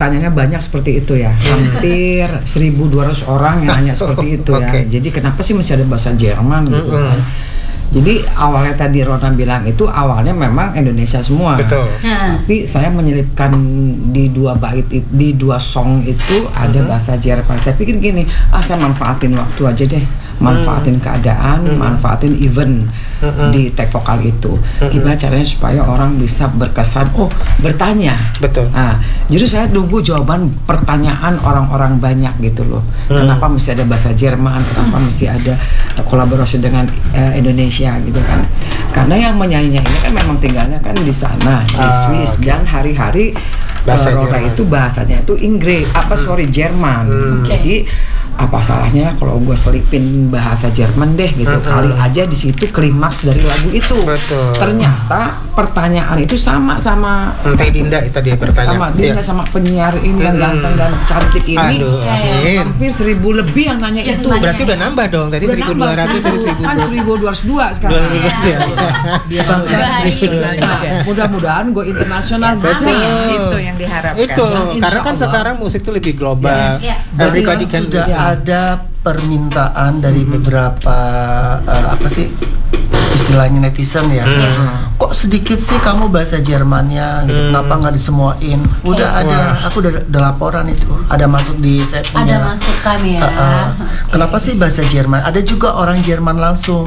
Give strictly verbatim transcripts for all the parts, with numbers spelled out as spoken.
pertanyaannya banyak seperti itu ya. Hampir seribu dua ratus orang yang nanya seperti itu ya. Okay. Jadi kenapa sih masih ada bahasa Jerman gitu Mm-hmm. kan? Jadi awalnya tadi Rona bilang itu awalnya memang Indonesia semua. Betul. Tapi saya menyelipkan di dua bait it- di dua song itu ada Mm-hmm. bahasa Jerman. Saya pikir gini, ah saya manfaatin waktu aja deh, manfaatin keadaan, Mm-hmm. manfaatin event Mm-hmm. di tag vokal itu. Mm-hmm. Gimana caranya supaya orang bisa berkesan, oh bertanya. Betul. Nah, justru saya nunggu jawaban pertanyaan orang-orang banyak gitu loh. Hmm. Kenapa mesti ada bahasa Jerman? Kenapa mesti ada kolaborasi dengan uh, Indonesia gitu kan? Karena yang menyanyinya ini kan memang tinggalnya kan di sana di Ah, Swiss okay. dan hari-hari Bahasa uh, Rora Jerman. itu bahasanya itu Inggris, apa sorry Jerman. Hmm. Jadi apa salahnya kalau gue selipin bahasa Jerman deh gitu, Mm-mm. kali aja di situ klimaks dari lagu itu. Betul. Ternyata pertanyaan itu sama sama Teh Dinda itu dia bertanya. sama dia Iya. sama penyiar ini yang Mm-mm. ganteng dan cantik ini. Aduh, amin. Hampir seribu lebih yang nanya Yang itu. nanya. Berarti udah nambah dong. Tadi Udah seribu nambah, dua ratus jadi seribu kan seribu dua ratus dua sekarang. Iya. Biar Bahaya. Nah, mudah-mudahan go internasional. Betul. Betul. Itu yang diharapkan. Itu Insya karena kan Allah. sekarang musik itu lebih global. Ya, ya. Everybody Bahkan can sudah do. ada permintaan dari beberapa uh, apa sih istilahnya netizen ya. Hmm. Kok sedikit sih kamu bahasa Jermannya gitu. Hmm. Kenapa nggak disemuain? Udah Wah. ada, aku udah, udah laporan itu. Ada masuk di saya Ada punya. masukan ya. Uh, uh. Kenapa sih bahasa Jerman? Ada juga orang Jerman langsung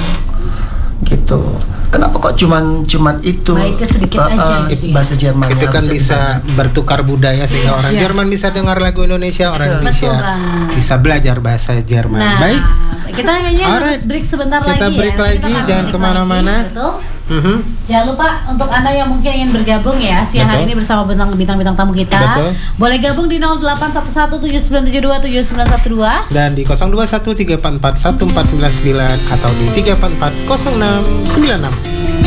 gitu. Kenapa kok cuman cuman itu? Baiknya sedikit uh, aja uh, gitu ya. bahasa Jerman Itu kan bisa bertukar budaya sehingga orang Iya. Jerman bisa dengar lagu Indonesia, orang Betul. Indonesia Betul banget. bisa belajar bahasa Jerman. Nah, Baik. kita kayaknya harus Alright. break sebentar Kita lagi break ya. lagi, Kita akan jangan break kemana-mana. lagi, Betul. Mhm. Jangan lupa untuk Anda yang mungkin ingin bergabung ya siang hari Betul. ini bersama bintang- bintang-bintang tamu kita. Betul. Boleh gabung di nol delapan satu satu tujuh sembilan tujuh dua tujuh sembilan satu dua. Dan di nol dua satu tiga empat empat satu empat sembilan sembilan atau di tiga empat empat nol enam sembilan enam.